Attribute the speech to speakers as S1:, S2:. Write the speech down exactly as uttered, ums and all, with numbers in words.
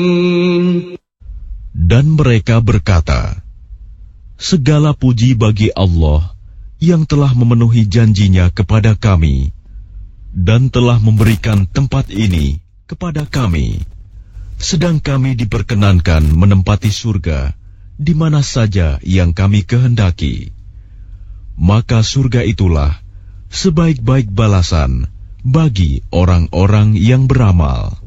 S1: Dan mereka berkata, segala puji bagi Allah yang telah memenuhi janjinya kepada kami dan telah memberikan tempat ini kepada kami, sedang kami diperkenankan menempati surga di mana saja yang kami kehendaki. Maka surga itulah sebaik-baik balasan bagi orang-orang yang beramal.